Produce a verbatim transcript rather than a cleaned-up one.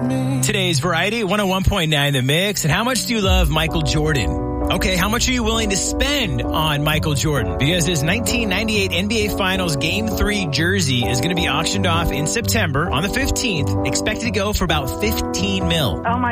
Today's Variety one oh one point nine The Mix. And how much do you love Michael Jordan? Okay, how much are you willing to spend on Michael Jordan? Because his nineteen ninety-eight N B A Finals Game three jersey is going to be auctioned off in September on the fifteenth, expected to go for about fifteen mil. Oh my